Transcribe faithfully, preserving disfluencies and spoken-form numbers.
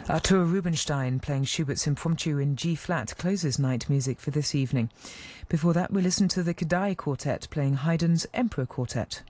Artur Rubinstein playing Schubert's Impromptu in G-flat closes night music for this evening. Before that, we listened to the Kodály Quartet playing Haydn's Emperor Quartet.